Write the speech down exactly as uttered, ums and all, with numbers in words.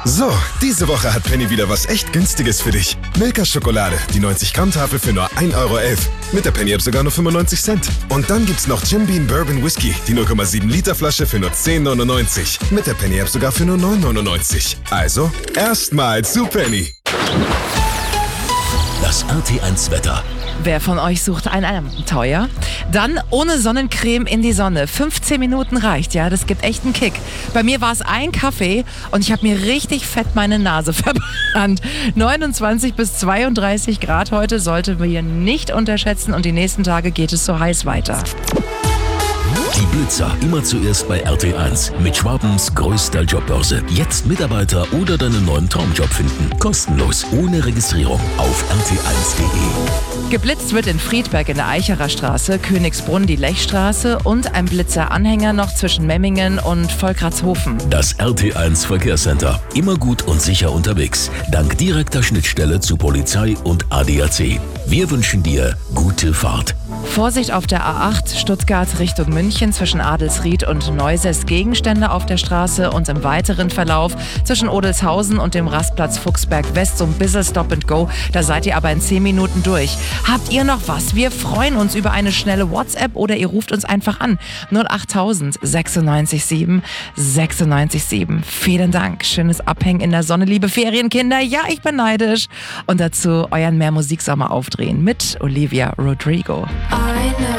So, diese Woche hat Penny wieder was echt Günstiges für dich. Milka Schokolade, die neunzig Gramm Tafel für nur ein Euro elf. Mit der Penny App sogar nur fünfundneunzig Cent. Und dann gibt's noch Jim Beam Bourbon Whisky, die null Komma sieben Liter Flasche für nur zehn neunundneunzig. Mit der Penny App sogar für nur neun neunundneunzig. Also, erstmal zu Penny. Das R T eins Wetter. Wer von euch sucht ein Abenteuer? Dann ohne Sonnencreme in die Sonne. fünfzehn Minuten reicht, ja, das gibt echt einen Kick. Bei mir war es ein Kaffee und ich habe mir richtig fett meine Nase verbrannt. neunundzwanzig bis zweiunddreißig Grad heute sollten wir nicht unterschätzen und die nächsten Tage geht es so heiß weiter. Die Blitzer immer zuerst bei R T eins mit Schwabens größter Jobbörse. Jetzt Mitarbeiter oder deinen neuen Traumjob finden. Kostenlos, ohne Registrierung auf r t eins punkt de. Geblitzt wird in Friedberg in der Eicherer Straße, Königsbrunn die Lechstraße und ein Blitzeranhänger noch zwischen Memmingen und Volkratshofen. Das R T eins Verkehrscenter. Immer gut und sicher unterwegs. Dank direkter Schnittstelle zu Polizei und A D A C. Wir wünschen dir gute Fahrt. Vorsicht auf der A acht Stuttgart Richtung München zwischen Adelsried und Neuses. Gegenstände auf der Straße und im weiteren Verlauf zwischen Odelshausen und dem Rastplatz Fuchsberg West so ein bisschen Stop and Go. Da seid ihr aber in zehn Minuten durch. Habt ihr noch was? Wir freuen uns über eine schnelle WhatsApp oder ihr ruft uns einfach an. null achttausend sechsundneunzig sieben sechsundneunzig sieben. Vielen Dank. Schönes Abhängen in der Sonne, liebe Ferienkinder. Ja, ich bin neidisch. Und dazu euren Mehr Musiksommer aufdrehen mit Olivia Rodrigo. I know